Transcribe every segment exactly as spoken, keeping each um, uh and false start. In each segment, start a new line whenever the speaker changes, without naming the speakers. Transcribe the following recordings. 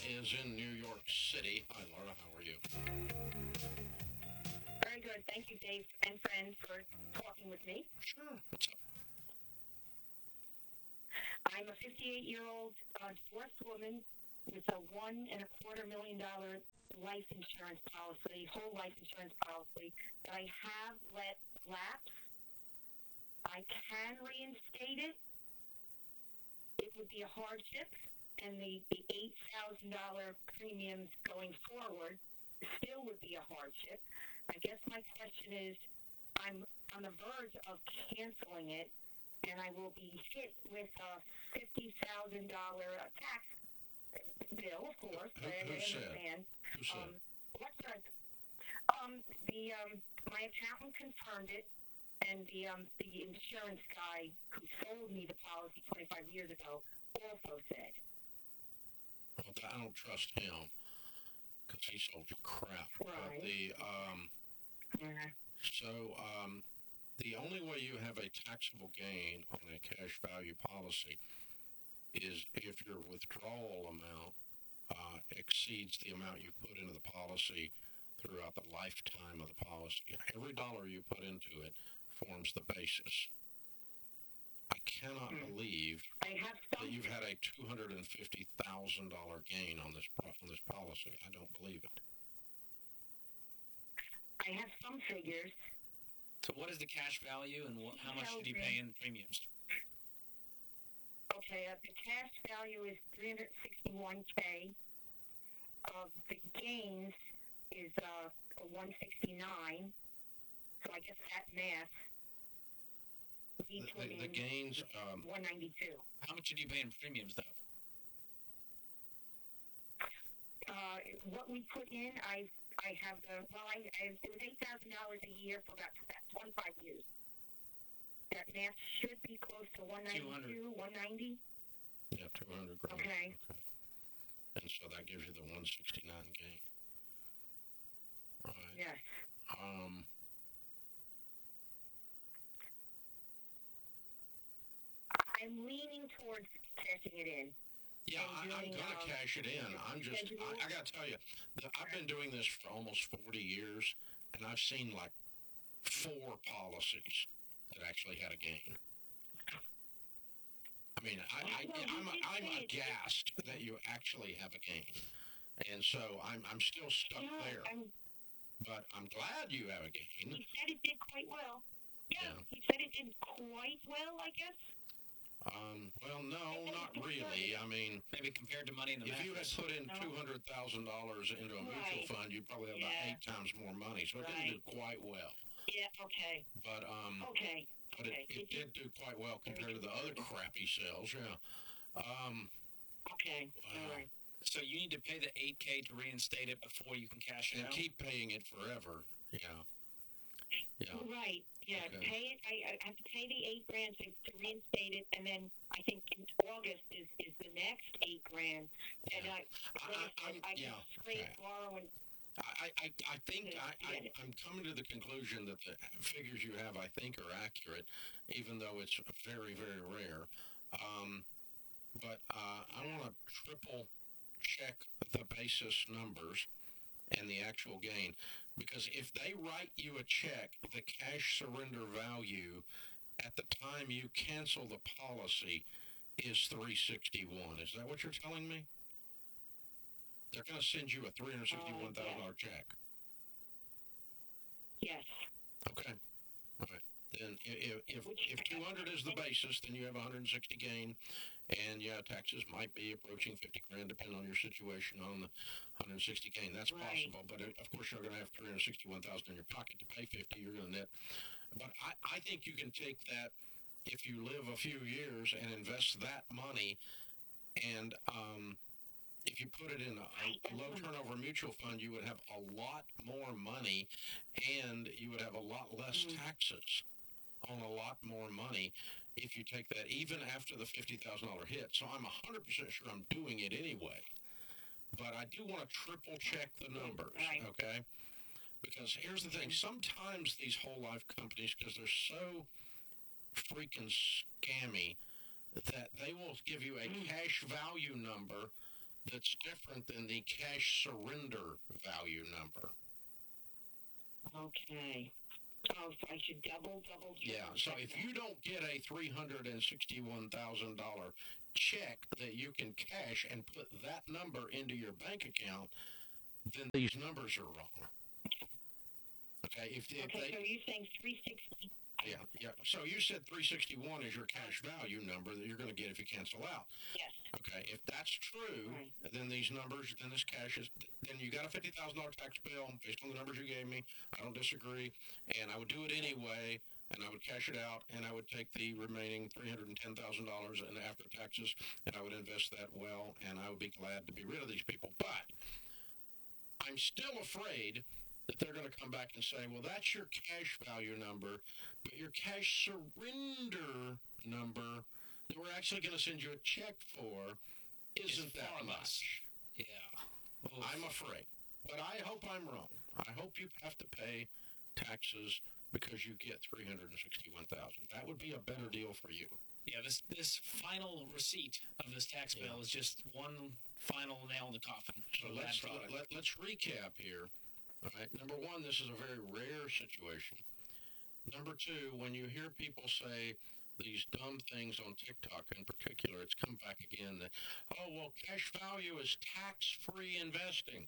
is in New York City. Hi, Laura. How are you?
Very good. Thank you, Dave and friends, for talking with me.
Sure. What's up?
I'm a fifty-eight-year-old uh, divorced woman with a one and a quarter million dollar life insurance policy, whole life insurance policy that I have let lapse. I can reinstate it. It would be a hardship, and the, the eight thousand dollars premiums going forward still would be a hardship. I guess my question is, I'm on the verge of canceling it, and I will be hit with a fifty thousand dollars tax bill, of course.
Who,
I
who said?
understand.
Who said?
Um, what's that? Um, the um, my accountant confirmed it, and the um, the insurance guy who sold me the policy twenty-five years ago also said.
Well, I don't trust him because he sold you crap. But
Right.
the um,
Yeah.
so um, the only way you have a taxable gain on a cash value policy is if your withdrawal amount uh, exceeds the amount you put into the policy throughout the lifetime of the policy. Every dollar you put into it forms the basis. I cannot
Hmm.
believe
I have
that
some.
you've had a two hundred and fifty thousand dollar gain on this pro- on this policy. I don't believe it.
I have some figures.
So what is the cash value, and what, how much did you pay in premiums?
Okay, uh, the cash value is three hundred sixty-one k. Uh, the gains is uh, one sixty-nine. So I guess that math.
The, the, the gains. Um,
one ninety-two.
How much did you pay in premiums, though?
Uh, what we put in, I I have the well, I, I it was eight thousand dollars a year for about twenty-five years. That math should be close to one ninety-two, one ninety.
Yeah, two hundred grand.
Okay.
Okay. And so that gives you the one sixty-nine gain. Right.
Yes.
Um.
I'm leaning towards cashing it in.
Yeah,
And
I, I'm
doing,
gonna
um,
cash it in. I'm just, I, I gotta tell you, the, I've been doing this for almost forty years, and I've seen like four policies that actually had a gain. I mean, I, I,
Well,
I'm,
you did
I'm
say it.
aghast that you actually have a gain, and so I'm, I'm still stuck
Yeah,
there.
I'm,
But I'm glad you have a gain.
he said it did quite well. Yeah,
Yeah.
he said it did quite well, I guess.
Um, well, no, not really. I mean,
Maybe compared to money in the
if you had
mattress.
put in
No.
two hundred thousand dollars into a mutual
Right.
fund, you'd probably have about
Yeah.
eight times more money. So it
Right.
didn't do quite well.
Yeah, okay.
But um,
Okay.
but
Okay.
it, it did do quite well compared to the other crappy sales. Yeah. Um,
Okay.
Wow.
All right.
So you need to pay the eight K to reinstate it before you can cash it
and
out?
keep paying it forever. Yeah. Yeah.
Right. Yeah.
Okay.
Pay it. I, I have to pay the eight grand to, to reinstate it, and then I think in August is, is the next eight grand. And
Yeah.
I,
I,
like
I,
I, said,
I'm,
I can
yeah.
scrape,
okay.
borrow, and
I, I, I think I, I,
Yeah.
I'm coming to the conclusion that the figures you have, I think, are accurate, even though it's very, very rare. Um, but uh, I want to triple check the basis numbers and the actual gain, because if they write you a check, the cash surrender value at the time you cancel the policy is three sixty-one. Is that what you're telling me? They're going to send you a three hundred sixty-one thousand dollars check.
yes.
Okay. All right. Then if if, if two hundred is the basis, then you have one hundred sixty gain, and yeah, taxes might be approaching fifty grand, depending on your situation on the one hundred sixty gain. That's
Right.
possible, but uh, of course you're going to have three hundred sixty-one thousand in your pocket to pay fifty. You're going to net, but I I think you can take that if you live a few years and invest that money, and um. If you put it in a, a low turnover mutual fund, you would have a lot more money, and you would have a lot less
Mm.
taxes on a lot more money if you take that, even after the fifty thousand dollars hit. So I'm one hundred percent sure I'm doing it anyway. But I do want to triple check the numbers,
Right.
okay? Because here's the thing. Sometimes these whole life companies, because they're so freaking scammy, that they will give you a
Mm.
cash value number that's different than the cash surrender value number.
Okay. Oh, so I should double, double check.
Yeah, so if you don't get a three hundred sixty-one thousand dollars check that you can cash and put that number into your bank account, then these numbers are wrong. Okay, if, if
Okay,
they,
so you're saying three sixty.
yeah, yeah. So you said three sixty-one is your cash value number that you're going to get if you cancel out.
Yes.
Okay, if that's true,
Right.
then these numbers, then this cash is, then you got a fifty thousand dollars tax bill based on the numbers you gave me. I don't disagree, and I would do it anyway, and I would cash it out, and I would take the remaining three hundred ten thousand dollars and after taxes, and I would invest that well, and I would be glad to be rid of these people. But I'm still afraid that they're going to come back and say, well, that's your cash value number, but your cash surrender number that we're actually going to send you a check for isn't that
far less.
much.
Yeah.
I'm afraid. But I hope I'm wrong. I hope you have to pay taxes because you get three hundred sixty-one thousand dollars. That would be a better deal for you.
Yeah, this this final receipt of this tax bill
Yeah.
is just one final nail in the coffin.
So
of
let's,
that product.
let, let's recap here. All right. Number one, this is a very rare situation. Number two, when you hear people say these dumb things on TikTok in particular, it's come back again that, oh, well, cash value is tax-free investing.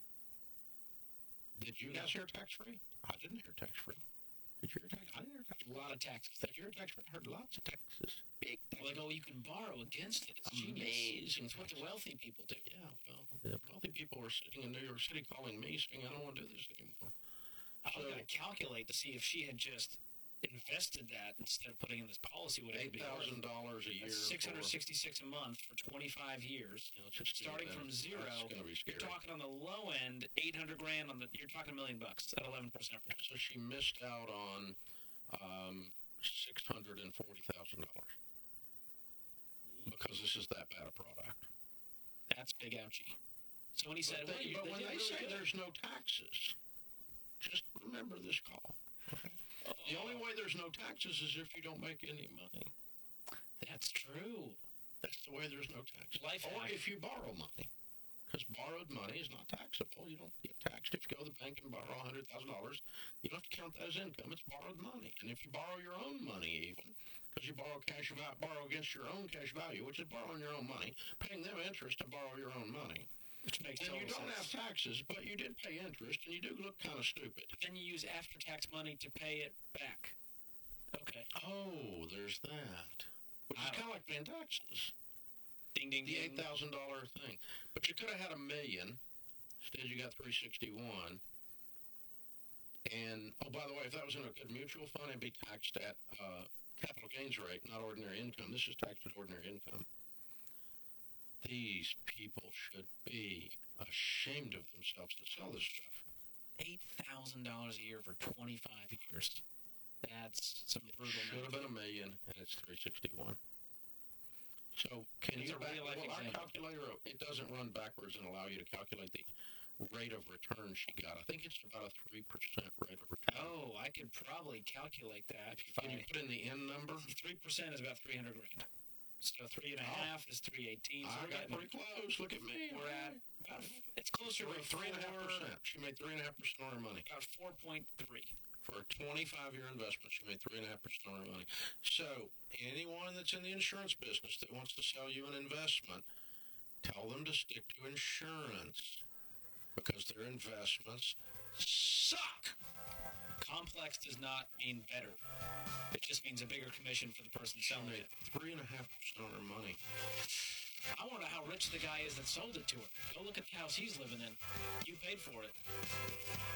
Did you guys hear tax-free? I didn't hear tax-free. Did you hear tax? I didn't hear tax-free.
A lot of taxes.
Did you hear tax-free? I heard lots of taxes. Big taxes.
Like, oh, you can borrow against it. It's genius.
Amazing.
It's what the wealthy people do.
Yeah, well, the wealthy people are sitting in New York City calling me saying, I don't want to do this anymore.
I was
So-
going to calculate to see if she had just invested that instead of putting in this policy. What it would
eight
be worth.
thousand dollars a year.
Six hundred
for-
sixty-six a month for twenty-five years.
Yeah, let's just do
Starting
that.
from zero,
That's going to be
You're
scary.
talking on the low end, eight hundred grand. On the, you're talking a million bucks at eleven percent.
So she missed out on um, six hundred forty thousand dollars because this is that bad a product.
That's big ouchie. So when he said,
But, they,
well,
but when
did
they
really
say
good.
there's no taxes, just remember this call. Okay? The only way there's no taxes is if you don't make any money.
That's true.
That's the way there's no taxes.
Life
or
hack.
if you borrow money. Because borrowed money is not taxable. You don't get taxed. If you go to the bank and borrow one hundred thousand dollars, you don't have to count that as income. It's borrowed money. And if you borrow your own money even, because you borrow cash va- borrow against your own cash value, which is borrowing your own money, paying them interest to borrow your own money,
Which makes
then
total
you don't
sense.
have taxes, but you did pay interest, and you do look kind of stupid.
Then you use after-tax money to pay it back. Okay.
Oh, there's that. Which is
Wow.
kind of like paying taxes.
Ding, ding,
The
ding.
eight thousand dollars thing. But you could have had a million. Instead, you got three sixty-one. And, oh, by the way, if that was in a good mutual fund, it'd be taxed at uh, capital gains rate, not ordinary income. This is taxed at ordinary income. These people should be ashamed of themselves to sell this stuff.
eight thousand dollars a year for twenty-five years. That's some brutal
Should have
math.
been a million, and it's three sixty-one. So can
It's
you
a
back,
real-life
well, our
example.
calculator, it doesn't run backwards and allow you to calculate the rate of return she got. I think it's about a three percent rate of return.
Oh, I could probably calculate that. If
Can you
I,
put in the N number?
three percent is about three hundred grand. So three and a
Oh.
half is three eighteen.
I
So we're
got
getting,
pretty close. Look at me.
we're at about, it's closer
Three,
to
three and a half
four-
percent. She made three and a half percent on her money.
About four point three.
For a twenty-five year investment, she made three and a half percent on her money. So anyone that's in the insurance business that wants to sell you an investment, tell them to stick to insurance because their investments suck.
Complex does not mean better. It just means a bigger commission for the person
She
selling
made
it.
three and a half percent on her money.
I wonder how rich the guy is that sold it to her. Go look at the house he's living in. You paid for it.